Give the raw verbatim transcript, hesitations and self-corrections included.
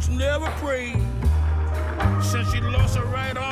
never prayed. Since she lost her right arm.